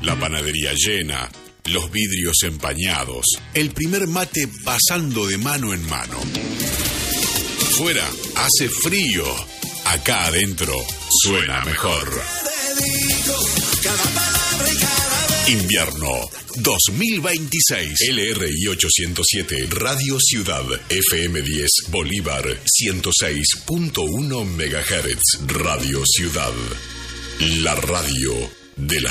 La panadería llena, los vidrios empañados, el primer mate pasando de mano en mano. Fuera hace frío, acá adentro suena mejor. Invierno 2026. LRI 807, Radio Ciudad, FM 10, Bolívar 106.1 MHz. Radio Ciudad, la radio de la